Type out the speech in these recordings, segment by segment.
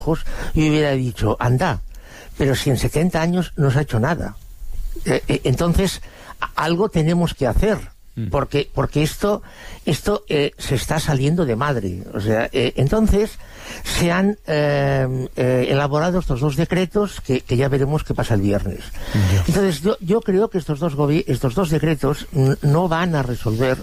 yo hubiera dicho, anda, pero si en 70 años no se ha hecho nada. Entonces, algo tenemos que hacer, porque esto se está saliendo de madre. O sea, entonces se han elaborado estos dos decretos que ya veremos qué pasa el viernes. Entonces, yo creo que estos dos decretos no van a resolver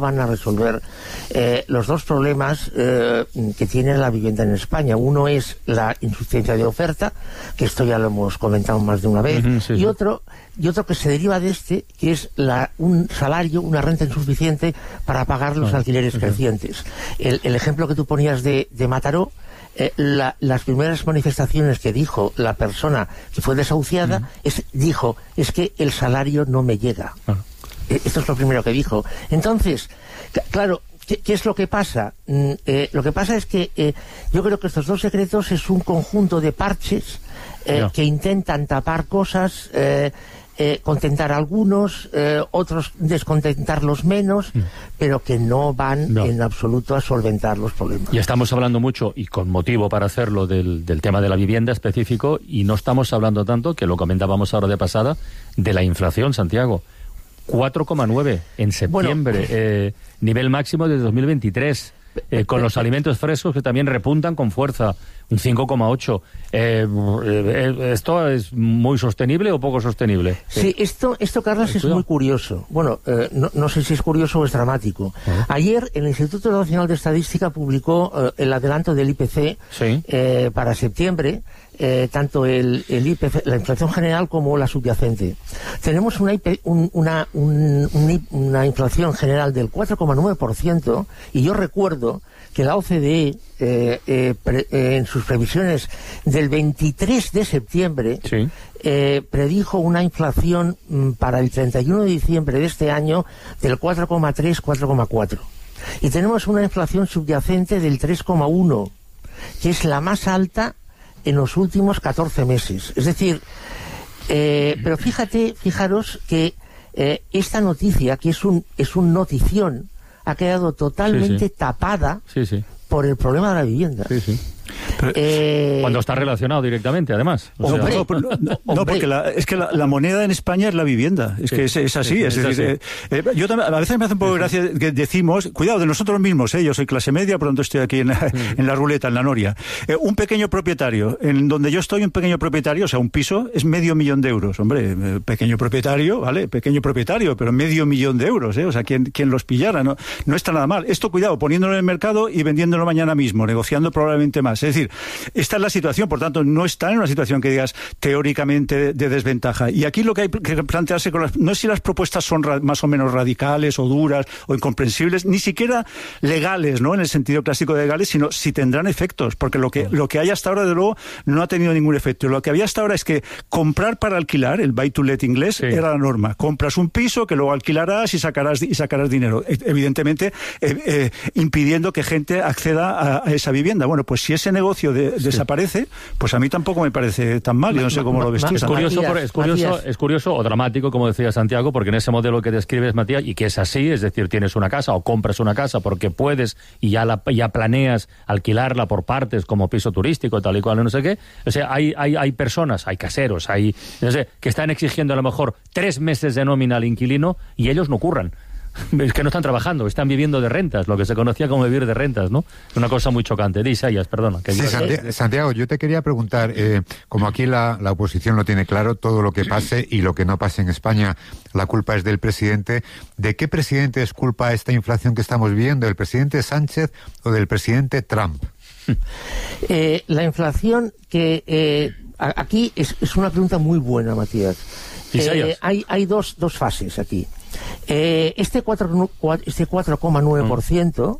los dos problemas que tiene la vivienda en España. Uno es la insuficiencia de oferta, que esto ya lo hemos comentado más de una vez, y otro que se deriva de este, que es un salario, una renta insuficiente para pagar los alquileres crecientes. El ejemplo que tú ponías de Mataró, las primeras manifestaciones que dijo la persona que fue desahuciada, dijo, es que el salario no me llega. Esto es lo primero que dijo. Entonces, claro, ¿qué es lo que pasa? Lo que pasa es que yo creo que estos dos decretos es un conjunto de parches que intentan tapar cosas, contentar a algunos, otros descontentarlos menos, pero que no van en absoluto a solventar los problemas. Y estamos hablando mucho, y con motivo para hacerlo, del tema de la vivienda específico, y no estamos hablando tanto, que lo comentábamos ahora de pasada, de la inflación, Santiago. 4,9 en septiembre, nivel máximo de 2023. Con los alimentos frescos que también repuntan con fuerza, un 5,8. ¿Esto es muy sostenible o poco sostenible? Sí, esto Carlos, es muy curioso. Bueno, no sé si es curioso o es dramático. Ayer el Instituto Nacional de Estadística publicó el adelanto del IPC para septiembre, tanto el IPC, la inflación general, como la subyacente. Tenemos una inflación general del 4,9%, y yo recuerdo que la OCDE en sus previsiones del 23 de septiembre predijo una inflación para el 31 de diciembre de este año del 4,3, 4,4. Y tenemos una inflación subyacente del 3,1, que es la más alta en los últimos 14 meses. Es decir, pero fijaros que esta noticia, que es un notición, ha quedado totalmente tapada por el problema de la vivienda. Cuando está relacionado directamente, además. Porque es que la moneda en España es la vivienda. Es que es así. Yo también, a veces me hace un poco de gracia que decimos, cuidado, de nosotros mismos, yo soy clase media, pronto estoy aquí en la ruleta, en la noria. Un pequeño propietario, en donde yo estoy, un pequeño propietario, o sea, un piso, es 500.000 de euros. Hombre, pequeño propietario, ¿vale? Pequeño propietario, pero 500.000 de euros, O sea, quien los pillara, no está nada mal. Esto, cuidado, poniéndolo en el mercado y vendiéndolo mañana mismo, negociando probablemente más. Es decir, esta es la situación, por tanto, no está en una situación que digas teóricamente de desventaja. Y aquí lo que hay que plantearse no es si las propuestas son más o menos radicales o duras o incomprensibles, ni siquiera legales, ¿no? En el sentido clásico de legales, sino si tendrán efectos, porque lo que hay hasta ahora, de luego, no ha tenido ningún efecto. Lo que había hasta ahora es que comprar para alquilar, el buy to let inglés, era la norma. Compras un piso que luego alquilarás y sacarás dinero. Evidentemente, impidiendo que gente acceda a esa vivienda. Bueno, pues si ese negocio desaparece, pues a mí tampoco me parece tan mal. Yo no sé cómo lo ves tú. Es curioso o dramático, como decía Santiago, porque en ese modelo que describes, Matías, y que es así, es decir, tienes una casa o compras una casa porque puedes y ya planeas alquilarla por partes como piso turístico, tal y cual, no sé qué. O sea, hay personas, hay caseros, no sé, que están exigiendo a lo mejor 3 meses de nómina al inquilino y ellos no curran. Es que no están trabajando, están viviendo de rentas, lo que se conocía como vivir de rentas, ¿no? Es una cosa muy chocante. Isaías, perdona. Santiago, yo te quería preguntar, como aquí la oposición lo tiene claro, todo lo que pase y lo que no pase en España, la culpa es del presidente. ¿De qué presidente es culpa esta inflación que estamos viviendo? ¿Del presidente Sánchez o del presidente Trump? La inflación aquí es una pregunta muy buena, Matías. Hay dos fases aquí. Este 4,9%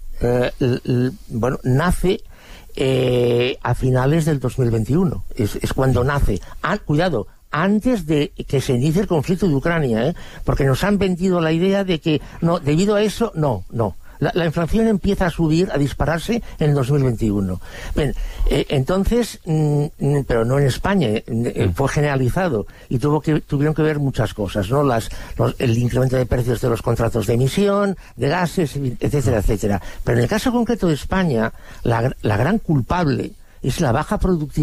nace a finales del 2021. Es cuando nace. Cuidado, antes de que se inicie el conflicto de Ucrania, porque nos han vendido la idea de que no, debido a eso, no. La inflación empieza a subir, a dispararse en el 2021. Bien, entonces, pero no en España, fue generalizado y tuvieron que ver muchas cosas, ¿no? El incremento de precios de los contratos de emisión, de gases, etcétera, etcétera. Pero en el caso concreto de España, la gran culpable es la baja productividad